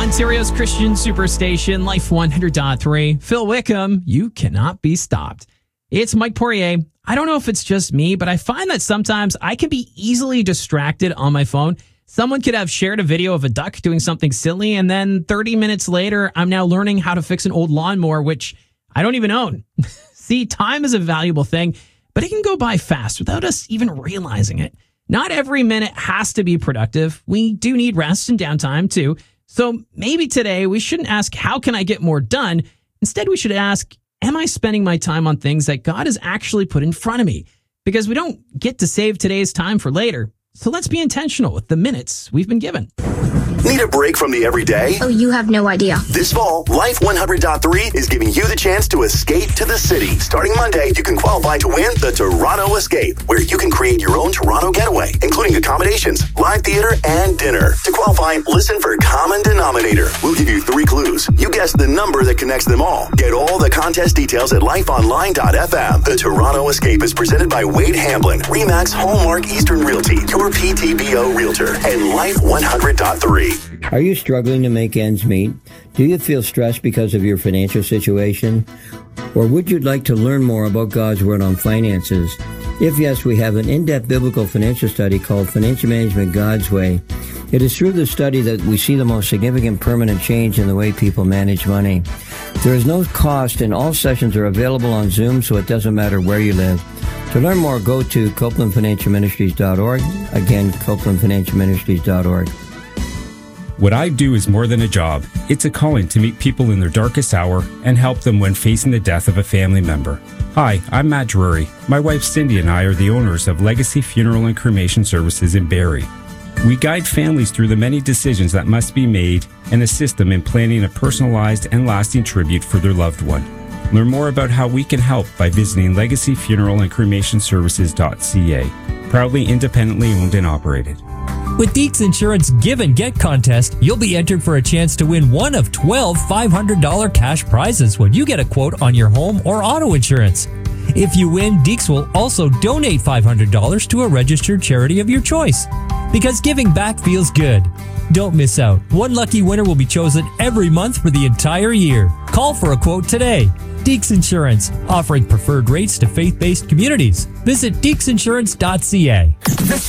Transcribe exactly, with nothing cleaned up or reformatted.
Ontario's Christian Superstation, Life one hundred point three. Phil Wickham, you cannot be stopped. It's Mike Poirier. I don't know if it's just me, but I find that sometimes I can be easily distracted on my phone. Someone could have shared a video of a duck doing something silly, and then thirty minutes later, I'm now learning how to fix an old lawnmower, which I don't even own. See, time is a valuable thing, but it can go by fast without us even realizing it. Not every minute has to be productive. We do need rest and downtime too. So maybe today we shouldn't ask, how can I get more done? Instead, we should ask, am I spending my time on things that God has actually put in front of me? Because we don't get to save today's time for later. So let's be intentional with the minutes we've been given. Need a break from the everyday? Oh, you have no idea. This fall, Life one hundred point three is giving you the chance to escape to the city. Starting Monday, you can qualify to win the Toronto Escape, where you can create your own Toronto getaway, including accommodations, live theater, and dinner. To qualify, listen for Common Denominator. We'll give you three clues. You guess the number that connects them all. Get all the contest details at life online dot f m. The Toronto Escape is presented by Wade Hamblin, Remax Hallmark Eastern Realty, your P T B O Realtor, and Life one hundred point three. Are you struggling to make ends meet? Do you feel stressed because of your financial situation? Or would you like to learn more about God's Word on finances? If yes, we have an in-depth biblical financial study called Financial Management God's Way. It is through the study that we see the most significant permanent change in the way people manage money. There is no cost, and all sessions are available on Zoom, so it doesn't matter where you live. To learn more, go to copeland financial ministries dot org. Again, copeland financial ministries dot org. What I do is more than a job. It's a calling to meet people in their darkest hour and help them when facing the death of a family member. Hi, I'm Matt Drury. My wife Cindy and I are the owners of Legacy Funeral and Cremation Services in Barrie. We guide families through the many decisions that must be made and assist them in planning a personalized and lasting tribute for their loved one. Learn more about how we can help by visiting legacy funeral and cremation services dot c a. Proudly independently owned and operated. With Deeks Insurance Give and Get contest, you'll be entered for a chance to win one of twelve five hundred dollars cash prizes when you get a quote on your home or auto insurance. If you win, Deeks will also donate five hundred dollars to a registered charity of your choice. Because giving back feels good. Don't miss out. One lucky winner will be chosen every month for the entire year. Call for a quote today. Deeks Insurance, offering preferred rates to faith-based communities. Visit deeks insurance dot c a.